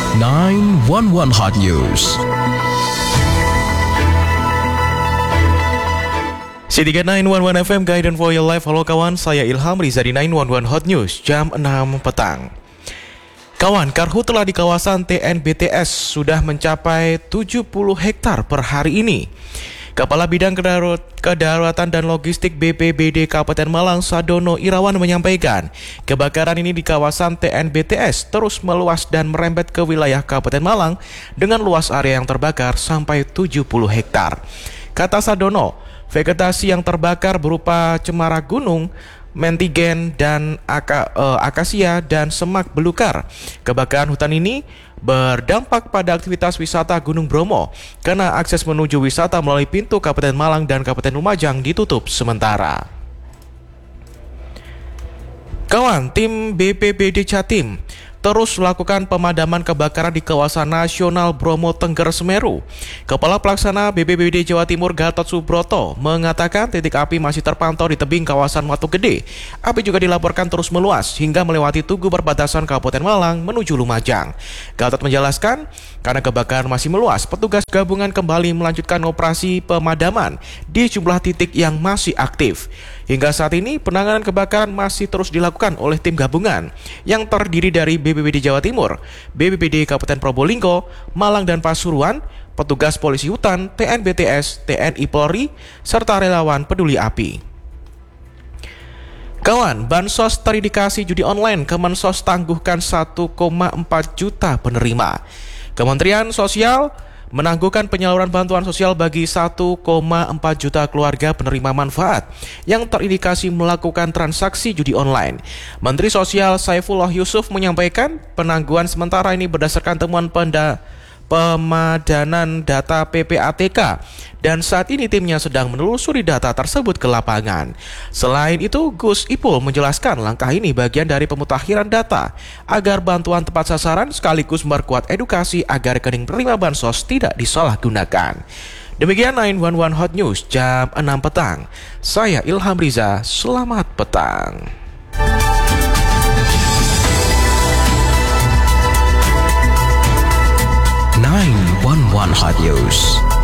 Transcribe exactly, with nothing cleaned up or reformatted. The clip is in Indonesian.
sembilan satu satu Hot News. City sembilan satu satu F M Guidance for Your Life. Halo kawan, saya Ilham Riza di sembilan satu satu Hot News jam enam petang. Kawan, karhutla di kawasan T N B T S sudah mencapai tujuh puluh hektar per hari ini. Kepala Bidang Kedaruratan dan Logistik B P B D Kabupaten Malang, Sadono Irawan menyampaikan, kebakaran ini di kawasan T N B T S terus meluas dan merembet ke wilayah Kabupaten Malang dengan luas area yang terbakar sampai tujuh puluh hektar. Kata Sadono, vegetasi yang terbakar berupa cemara gunung, mentigen, dan aka, eh, akasia dan semak belukar. Kebakaran hutan ini berdampak pada aktivitas wisata Gunung Bromo karena akses menuju wisata melalui pintu Kabupaten Malang dan Kabupaten Lumajang ditutup sementara. Kawan, tim B P B D Jatim terus melakukan pemadaman kebakaran di kawasan nasional Bromo Tengger Semeru. Kepala Pelaksana B P B D Jawa Timur Gatot Subroto mengatakan titik api masih terpantau di tebing kawasan Watu Gede. Api juga dilaporkan terus meluas hingga melewati tugu perbatasan Kabupaten Malang menuju Lumajang. Gatot menjelaskan, karena kebakaran masih meluas, petugas gabungan kembali melanjutkan operasi pemadaman di jumlah titik yang masih aktif. Hingga saat ini penanganan kebakaran masih terus dilakukan oleh tim gabungan yang terdiri dari B P B D Jawa Timur, B P B D Kabupaten Probolinggo, Malang dan Pasuruan, petugas polisi hutan, T N B T S, T N I Polri, serta relawan peduli api. Kawan, bansos terindikasi judi online, Kemensos tangguhkan satu koma empat juta penerima. Kementerian Sosial menangguhkan penyaluran bantuan sosial bagi satu koma empat juta keluarga penerima manfaat yang terindikasi melakukan transaksi judi online. Menteri Sosial Saifullah Yusuf menyampaikan penangguhan sementara ini berdasarkan temuan penda pemadanan data P P A T K dan saat ini timnya sedang menelusuri data tersebut ke lapangan. Selain itu, Gus Ipul menjelaskan langkah ini bagian dari pemutakhiran data agar bantuan tepat sasaran sekaligus memperkuat edukasi agar rekening penerima bansos tidak disalahgunakan. Demikian sembilan satu satu Hot News jam enam petang. Saya Ilham Riza, selamat petang. sembilan satu satu Hot News.